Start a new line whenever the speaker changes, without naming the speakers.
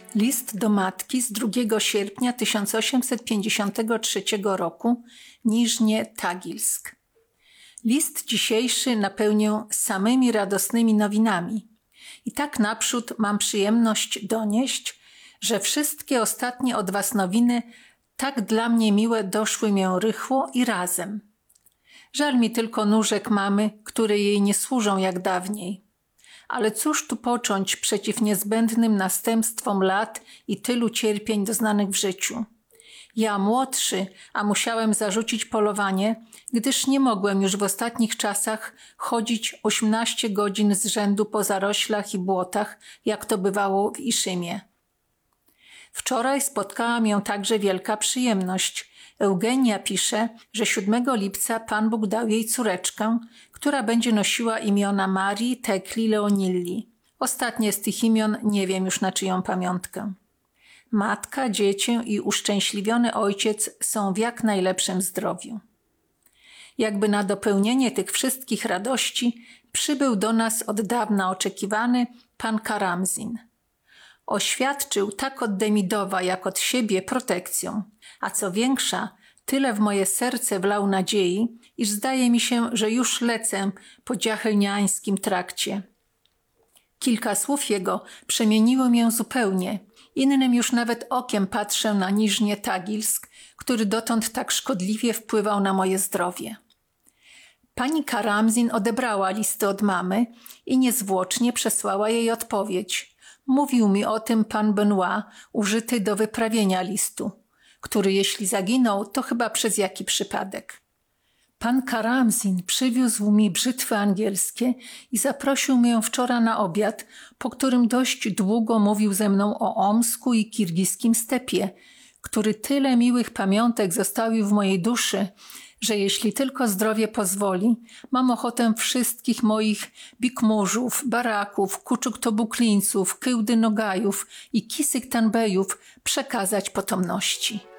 List do matki z 2 sierpnia 1853 roku, Niżnie Tagilsk. List dzisiejszy napełnię samymi radosnymi nowinami. I tak naprzód mam przyjemność donieść, że wszystkie ostatnie od was nowiny tak dla mnie miłe doszły mię rychło i razem. Żal mi tylko nóżek mamy, które jej nie służą jak dawniej. Ale cóż tu począć przeciw niezbędnym następstwom lat i tylu cierpień doznanych w życiu? Ja młodszy, a musiałem zarzucić polowanie, gdyż nie mogłem już w ostatnich czasach chodzić 18 godzin z rzędu po zaroślach i błotach, jak to bywało w Iszymie. Wczoraj spotkała mnie także wielka przyjemność. Eugenia pisze, że 7 lipca Pan Bóg dał jej córeczkę, która będzie nosiła imiona Marii, Tekli, Leonilli. Ostatnie z tych imion nie wiem już na czyją pamiątkę. Matka, dziecię i uszczęśliwiony ojciec są w jak najlepszym zdrowiu. Jakby na dopełnienie tych wszystkich radości przybył do nas od dawna oczekiwany Pan Karamzin. Oświadczył tak od Demidowa jak od siebie protekcją, a co większa, tyle w moje serce wlał nadziei, iż zdaje mi się, że już lecę po dziachelniańskim trakcie. Kilka słów jego przemieniło mię zupełnie. Innym już nawet okiem patrzę na Niżnie Tagilsk, który dotąd tak szkodliwie wpływał na moje zdrowie. Pani Karamzin odebrała listy od mamy i niezwłocznie przesłała jej odpowiedź. Mówił mi o tym pan Benoit, użyty do wyprawienia listu, który jeśli zaginął, to chyba przez jaki przypadek. Pan Karamzin przywiózł mi brzytwy angielskie i zaprosił mnie wczoraj na obiad, po którym dość długo mówił ze mną o Omsku i kirgijskim stepie, który tyle miłych pamiątek zostawił w mojej duszy, że jeśli tylko zdrowie pozwoli, mam ochotę wszystkich moich bikmurzów, baraków, kuczuk-tobuklińców, kyłdy-nogajów i kisyk-tanbejów przekazać potomności.